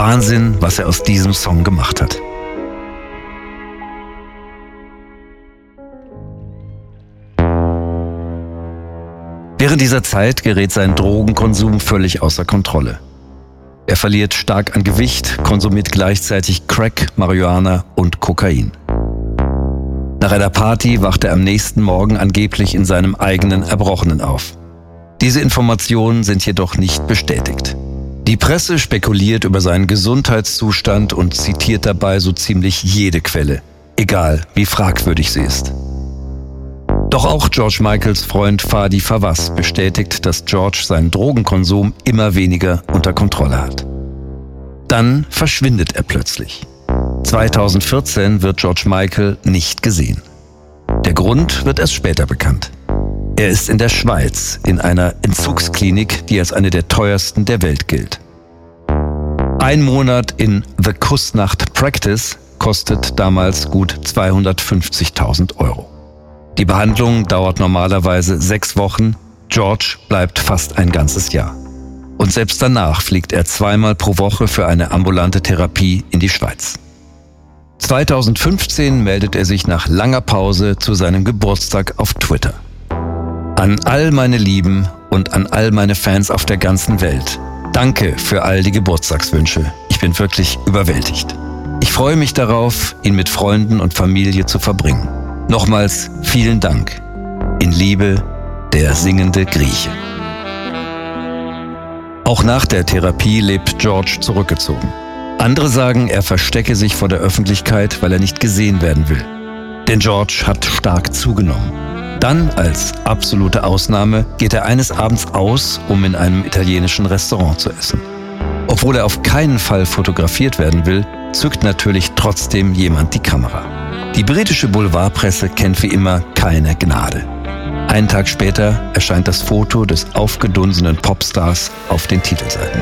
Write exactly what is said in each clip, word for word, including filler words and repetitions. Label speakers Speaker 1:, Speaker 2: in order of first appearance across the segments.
Speaker 1: Wahnsinn, was er aus diesem Song gemacht hat. Während dieser Zeit gerät sein Drogenkonsum völlig außer Kontrolle. Er verliert stark an Gewicht, konsumiert gleichzeitig Crack, Marihuana und Kokain. Nach einer Party wacht er am nächsten Morgen angeblich in seinem eigenen Erbrochenen auf. Diese Informationen sind jedoch nicht bestätigt. Die Presse spekuliert über seinen Gesundheitszustand und zitiert dabei so ziemlich jede Quelle, egal wie fragwürdig sie ist. Doch auch George Michaels Freund Fadi Fawaz bestätigt, dass George seinen Drogenkonsum immer weniger unter Kontrolle hat. Dann verschwindet er plötzlich. zweitausendvierzehn wird George Michael nicht gesehen. Der Grund wird erst später bekannt. Er ist in der Schweiz in einer Entzugsklinik, die als eine der teuersten der Welt gilt. Ein Monat in The Kusnacht Practice kostet damals gut zweihundertfünfzigtausend Euro. Die Behandlung dauert normalerweise sechs Wochen, George bleibt fast ein ganzes Jahr. Und selbst danach fliegt er zweimal pro Woche für eine ambulante Therapie in die Schweiz. zweitausendfünfzehn meldet er sich nach langer Pause zu seinem Geburtstag auf Twitter. An all meine Lieben und an all meine Fans auf der ganzen Welt. Danke für all die Geburtstagswünsche. Ich bin wirklich überwältigt. Ich freue mich darauf, ihn mit Freunden und Familie zu verbringen. Nochmals vielen Dank. In Liebe, der singende Grieche. Auch nach der Therapie lebt George zurückgezogen. Andere sagen, er verstecke sich vor der Öffentlichkeit, weil er nicht gesehen werden will. Denn George hat stark zugenommen. Dann, als absolute Ausnahme, geht er eines Abends aus, um in einem italienischen Restaurant zu essen. Obwohl er auf keinen Fall fotografiert werden will, zückt natürlich trotzdem jemand die Kamera. Die britische Boulevardpresse kennt wie immer keine Gnade. Einen Tag später erscheint das Foto des aufgedunsenen Popstars auf den Titelseiten.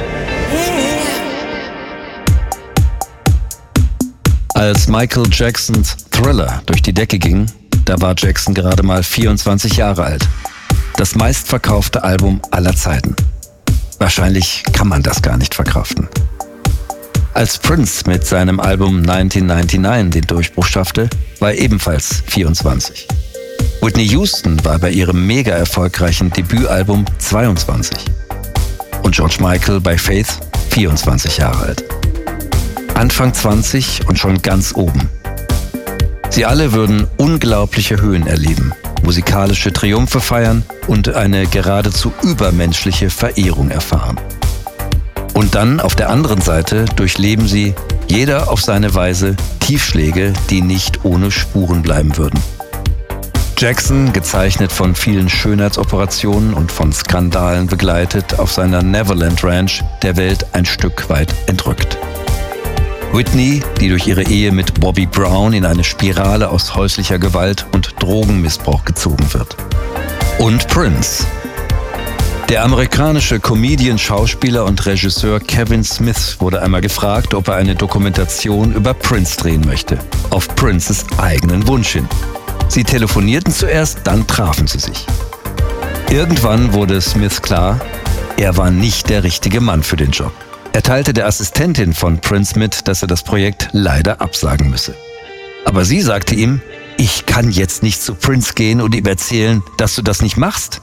Speaker 1: Als Michael Jacksons Thriller durch die Decke ging, da war Jackson gerade mal vierundzwanzig Jahre alt. Das meistverkaufte Album aller Zeiten. Wahrscheinlich kann man das gar nicht verkraften. Als Prince mit seinem Album neunzehnhundertneunundneunzig den Durchbruch schaffte, war er ebenfalls vierundzwanzig. Whitney Houston war bei ihrem mega erfolgreichen Debütalbum zweiundzwanzig. Und George Michael bei Faith vierundzwanzig Jahre alt. Anfang zwanzig und schon ganz oben. Sie alle würden unglaubliche Höhen erleben, musikalische Triumphe feiern und eine geradezu übermenschliche Verehrung erfahren. Und dann auf der anderen Seite durchleben sie, jeder auf seine Weise, Tiefschläge, die nicht ohne Spuren bleiben würden. Jackson, gezeichnet von vielen Schönheitsoperationen und von Skandalen begleitet, auf seiner Neverland Ranch der Welt ein Stück weit entrückt. Whitney, die durch ihre Ehe mit Bobby Brown in eine Spirale aus häuslicher Gewalt und Drogenmissbrauch gezogen wird. Und Prince. Der amerikanische Comedian, Schauspieler und Regisseur Kevin Smith wurde einmal gefragt, ob er eine Dokumentation über Prince drehen möchte. Auf Princes eigenen Wunsch hin. Sie telefonierten zuerst, dann trafen sie sich. Irgendwann wurde Smith klar, er war nicht der richtige Mann für den Job. Er teilte der Assistentin von Prince mit, dass er das Projekt leider absagen müsse. Aber sie sagte ihm, ich kann jetzt nicht zu Prince gehen und ihm erzählen, dass du das nicht machst.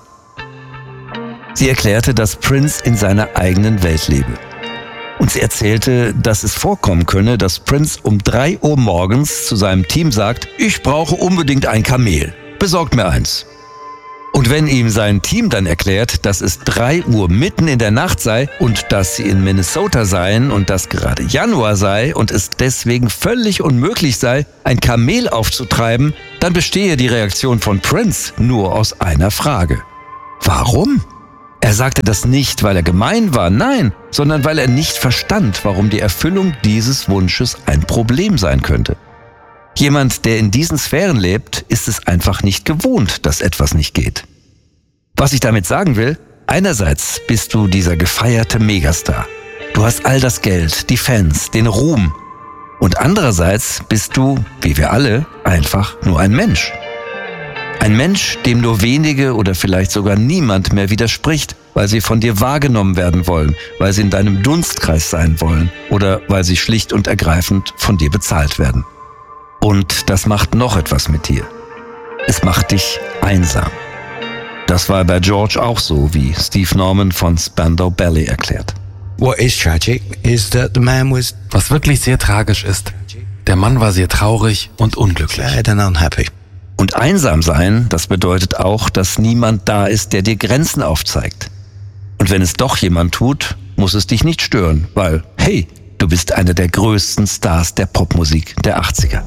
Speaker 1: Sie erklärte, dass Prince in seiner eigenen Welt lebe. Und sie erzählte, dass es vorkommen könne, dass Prince um drei Uhr morgens zu seinem Team sagt, ich brauche unbedingt ein Kamel, besorgt mir eins. Und wenn ihm sein Team dann erklärt, dass es drei Uhr mitten in der Nacht sei und dass sie in Minnesota seien und dass gerade Januar sei und es deswegen völlig unmöglich sei, ein Kamel aufzutreiben, dann bestehe die Reaktion von Prince nur aus einer Frage. Warum? Er sagte das nicht, weil er gemein war, nein, sondern weil er nicht verstand, warum die Erfüllung dieses Wunsches ein Problem sein könnte. Jemand, der in diesen Sphären lebt, ist es einfach nicht gewohnt, dass etwas nicht geht. Was ich damit sagen will, einerseits bist du dieser gefeierte Megastar. Du hast all das Geld, die Fans, den Ruhm. Und andererseits bist du, wie wir alle, einfach nur ein Mensch. Ein Mensch, dem nur wenige oder vielleicht sogar niemand mehr widerspricht weil sie von dir wahrgenommen werden wollen, weil sie in deinem Dunstkreis sein wollen oder weil sie schlicht und ergreifend von dir bezahlt werden. Und das macht noch etwas mit dir. Es macht dich einsam. Das war bei George auch so, wie Steve Norman von Spandau Ballet erklärt.
Speaker 2: What is tragic is that the man was
Speaker 3: Was wirklich sehr tragisch ist, der Mann war sehr traurig und unglücklich.
Speaker 2: sad and unhappy.
Speaker 1: Und einsam sein, das bedeutet auch, dass niemand da ist, der dir Grenzen aufzeigt. Und wenn es doch jemand tut, muss es dich nicht stören, weil, hey, du bist einer der größten Stars der Popmusik der achtziger.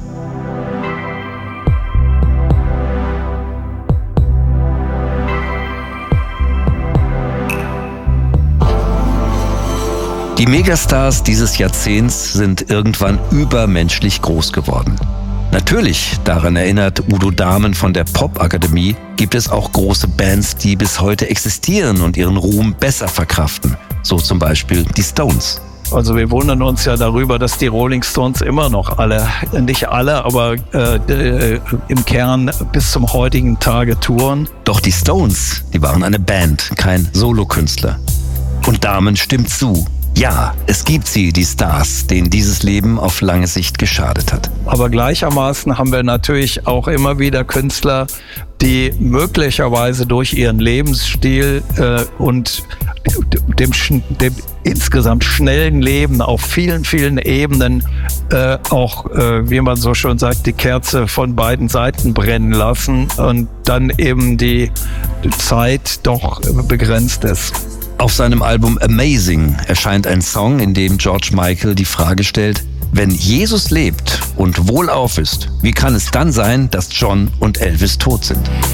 Speaker 1: Die Megastars dieses Jahrzehnts sind irgendwann übermenschlich groß geworden. Natürlich, daran erinnert Udo Dahmen von der Popakademie, gibt es auch große Bands, die bis heute existieren und ihren Ruhm besser verkraften. So zum Beispiel die Stones.
Speaker 4: Also wir wundern uns ja darüber, dass die Rolling Stones immer noch alle, nicht alle, aber äh, im Kern bis zum heutigen Tage touren.
Speaker 1: Doch die Stones, die waren eine Band, kein Solokünstler. Und Dahmen stimmt zu. Ja, es gibt sie, die Stars, denen dieses Leben auf lange Sicht geschadet hat.
Speaker 4: Aber gleichermaßen haben wir natürlich auch immer wieder Künstler, die möglicherweise durch ihren Lebensstil äh, und dem, dem insgesamt schnellen Leben auf vielen, vielen Ebenen äh, auch, äh, wie man so schön sagt, die Kerze von beiden Seiten brennen lassen und dann eben die Zeit doch begrenzt ist.
Speaker 1: Auf seinem Album Amazing erscheint ein Song, in dem George Michael die Frage stellt: Wenn Jesus lebt und wohlauf ist, wie kann es dann sein, dass John und Elvis tot sind?